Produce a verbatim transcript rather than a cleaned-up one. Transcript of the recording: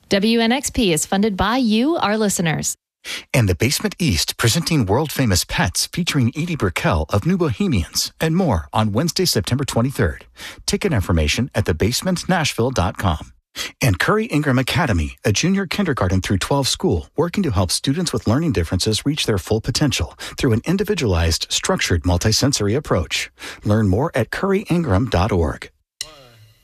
W N X P is funded by you, our listeners. And The Basement East, presenting world-famous Pets, featuring Edie Brickell of New Bohemians, and more on Wednesday, September twenty-third. Ticket information at the basement nashville dot com. And Curry Ingram Academy, a junior kindergarten through twelve school, working to help students with learning differences reach their full potential through an individualized, structured multisensory approach. Learn more at curry ingram dot org.